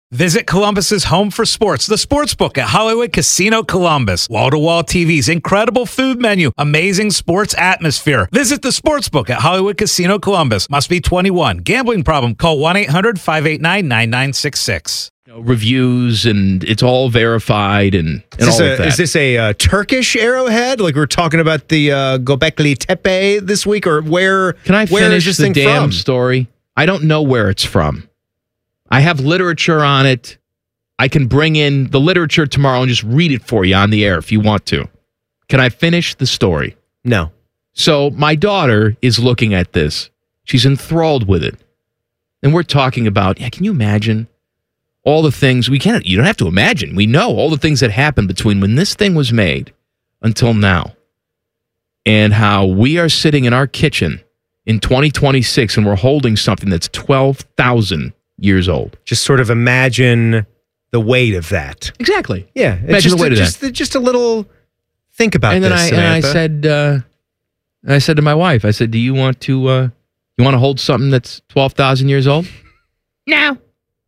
Visit Columbus's home for sports, the Sportsbook at Hollywood Casino Columbus. Wall-to-wall TVs, incredible food menu, amazing sports atmosphere. Visit the Sportsbook at Hollywood Casino Columbus. Must be 21. Gambling problem? Call 1-800-589-9966. Reviews, and it's all verified and all of that. Is this a Turkish arrowhead? Like we're talking about the Göbekli Tepe this week, or where? Can I finish this the thing damn from? story? I don't know where it's from. I have literature on it. I can bring in the literature tomorrow and just read it for you on the air if you want to. Can I finish the story? No. So my daughter is looking at this. She's enthralled with it. And we're talking about, can you imagine all the things you don't have to imagine. We know all the things that happened between when this thing was made until now. And how we are sitting in our kitchen in 2026 and we're holding something that's 12,000 years old. Just sort of imagine the weight of that. Exactly. Yeah. Imagine the weight of that. Just a little think about and then this, I Samantha. I said to my wife, I said, do you want to hold something that's 12,000 years old? No.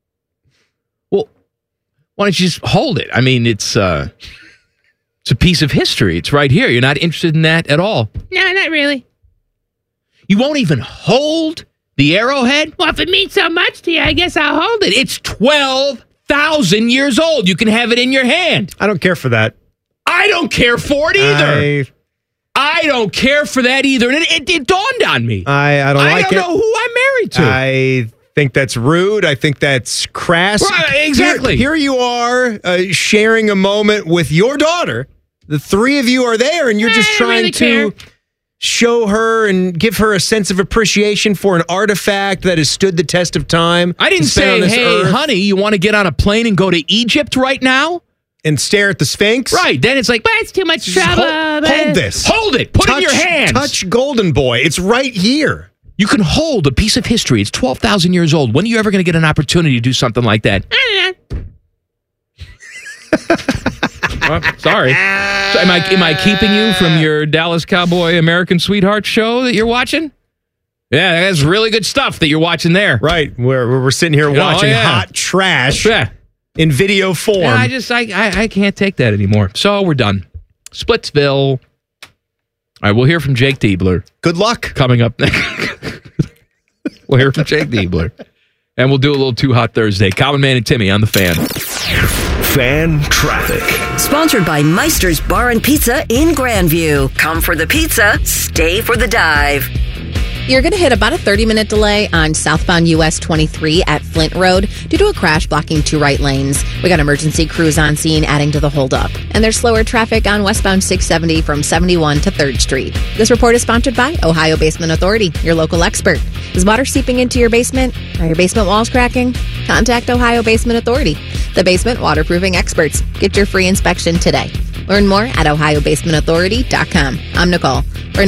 Well, why don't you just hold it? I mean, it's a piece of history. It's right here. You're not interested in that at all. No, not really. You won't even hold the arrowhead? Well, if it means so much to you, I guess I'll hold it. It's 12,000 years old. You can have it in your hand. I don't care for that. I don't care for it either. I don't care for that either. And it dawned on me. I don't like it. I don't know who I'm married to. I think that's rude. I think that's crass. Right, exactly. Here you are sharing a moment with your daughter. The three of you are there, and you're just trying to show her and give her a sense of appreciation for an artifact that has stood the test of time. I didn't say, hey, honey, you want to get on a plane and go to Egypt right now? And stare at the Sphinx? Right. Then it's like, but it's too much trouble. Hold this. Hold it. Put it in your hands. Touch Golden Boy. It's right here. You can hold a piece of history. It's 12,000 years old. When are you ever going to get an opportunity to do something like that? Sorry. So am I keeping you from your Dallas Cowboy American Sweetheart show that you're watching? Yeah, that's really good stuff that you're watching there. Right. We're sitting here watching hot trash in video form. Yeah, I can't take that anymore. So we're done. Splitsville. All right, we'll hear from Jake Diebler. Good luck. Coming up next. We'll hear from Jake Diebler. And we'll do a little Too Hot Thursday. Common Man and Timmy on the Fan. Fan Traffic. Sponsored by Meister's Bar and Pizza in Grandview. Come for the pizza, stay for the dive. You're going to hit about a 30-minute delay on southbound US 23 at Flint Road due to a crash blocking two right lanes. We got emergency crews on scene adding to the holdup. And there's slower traffic on westbound 670 from 71 to 3rd Street. This report is sponsored by Ohio Basement Authority, your local expert. Is water seeping into your basement? Are your basement walls cracking? Contact Ohio Basement Authority, the basement waterproofing experts. Get your free inspection today. Learn more at ohiobasementauthority.com. I'm Nicole for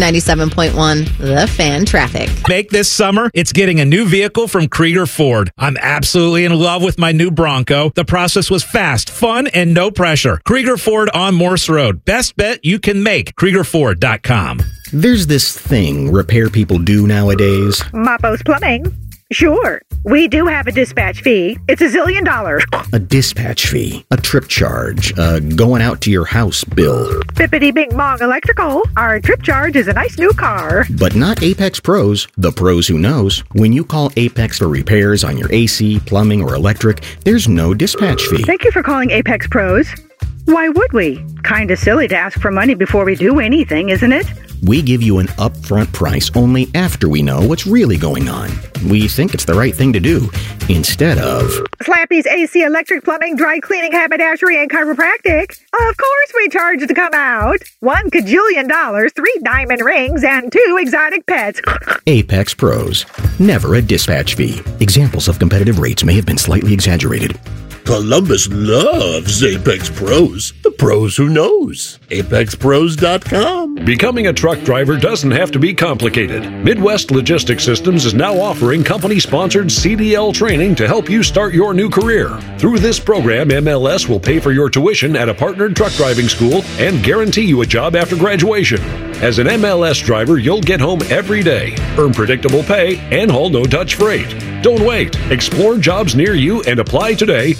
97.1 The Fan Traffic. Make this summer, it's getting a new vehicle from Krieger Ford. I'm absolutely in love with my new Bronco. The process was fast, fun, and no pressure. Krieger Ford on Morse Road. Best bet you can make. KriegerFord.com. There's this thing repair people do nowadays. Mapo's Plumbing. Sure, we do have a dispatch fee. It's $1 zillion. A dispatch fee, a trip charge, going out to your house bill. Bippity Bing Bong Electrical. Our trip charge is a nice new car. But not Apex Pros, the pros who knows. When you call Apex for repairs on your AC, plumbing, or electric, there's no dispatch fee. Thank you for calling Apex Pros. Why would we? Kinda silly to ask for money before we do anything, isn't it? We give you an upfront price only after we know what's really going on. We think it's the right thing to do, instead of Slappy's AC, electric, plumbing, dry cleaning, haberdashery, and chiropractic. Of course we charge to come out. $1 kajillion, 3 diamond rings, and 2 exotic pets. Apex Pros. Never a dispatch fee. Examples of competitive rates may have been slightly exaggerated. Columbus loves Apex Pros. The pros who knows. ApexPros.com. Becoming a truck driver doesn't have to be complicated. Midwest Logistics Systems is now offering company-sponsored CDL training to help you start your new career. Through this program, MLS will pay for your tuition at a partnered truck driving school and guarantee you a job after graduation. As an MLS driver, you'll get home every day, earn predictable pay, and haul no-touch freight. Don't wait. Explore jobs near you and apply today